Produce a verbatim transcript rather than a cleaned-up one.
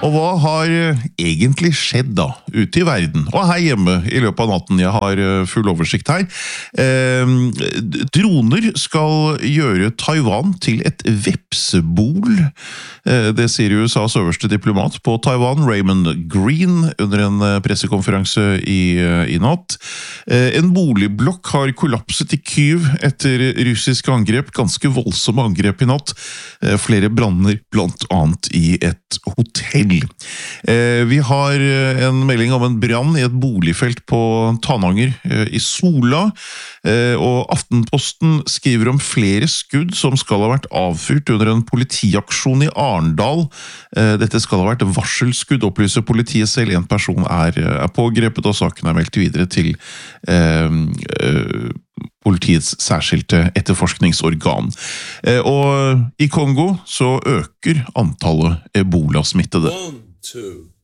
Og hva har egentlig skjedd da, ute i verden? Og her hjemme i løpet av natten, jeg har full oversikt her. Eh, droner skal gjøre Taiwan til et vepsebol. Eh, det sier U S A's øverste diplomat på Taiwan, Raymond Green, under en pressekonferanse i, i natt. Eh, en boligblokk har kollapset i Kyiv etter russisk angrep, ganske voldsomme angrep i natt. Eh, flere branner, blant annet i et hotell. Eh, vi har en melding om en brann i et boligfelt på Tananger eh, i Sola, eh, og Aftenposten skriver om flere skudd som skal ha vært avfyrt under en politiaksjon i Arendal. Eh, dette skal ha vært varselskudd, opplyser politiet selv. En person er, er pågrepet, og saken er meldt videre til eh, eh, politiets særskilte etterforskningsorgan. Eh, og i Kongo så øker antallet ebola-smittede. One, two.